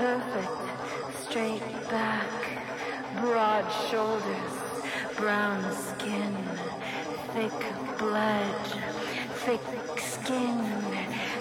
perfect, straight back, broad shoulders, brown skin, thick blood, thick skin,